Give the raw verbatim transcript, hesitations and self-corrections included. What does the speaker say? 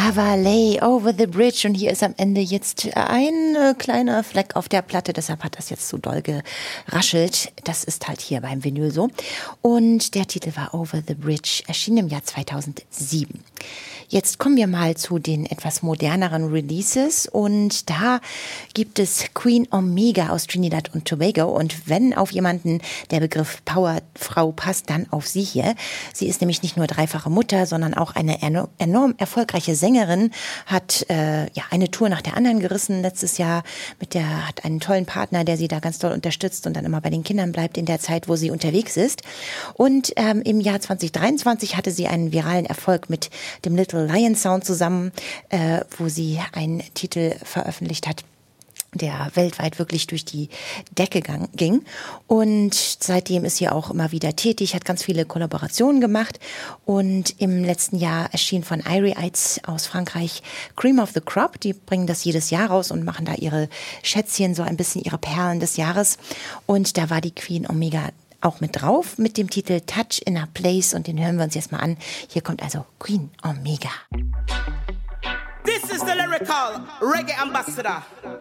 Lava Lay Over the Bridge und hier ist am Ende jetzt ein äh, kleiner Fleck auf der Platte, deshalb hat das jetzt so doll geraschelt. Das ist halt hier beim Vinyl so. Und der Titel war Over the Bridge, erschien im Jahr zweitausendsieben. Jetzt kommen wir mal zu den etwas moderneren Releases und da gibt es Queen Omega aus Trinidad und Tobago und wenn auf jemanden der Begriff Powerfrau passt, dann auf sie hier. Sie ist nämlich nicht nur dreifache Mutter, sondern auch eine enorm erfolgreiche Sängerin, hat äh, ja eine Tour nach der anderen gerissen letztes Jahr, mit der hat einen tollen Partner, der sie da ganz toll unterstützt und dann immer bei den Kindern bleibt in der Zeit, wo sie unterwegs ist. Und ähm, im Jahr zwanzig dreiundzwanzig hatte sie einen viralen Erfolg mit dem Little Lion Sound zusammen, äh, wo sie einen Titel veröffentlicht hat, der weltweit wirklich durch die Decke gang, ging. Und seitdem ist sie auch immer wieder tätig, hat ganz viele Kollaborationen gemacht. Und im letzten Jahr erschien von Irie Eids aus Frankreich Cream of the Crop. Die bringen das jedes Jahr raus und machen da ihre Schätzchen, so ein bisschen ihre Perlen des Jahres. Und da war die Queen Omega auch mit drauf, mit dem Titel Touch in a Place. Und den hören wir uns jetzt mal an. Hier kommt also Queen Omega. This is the lyrical reggae ambassador,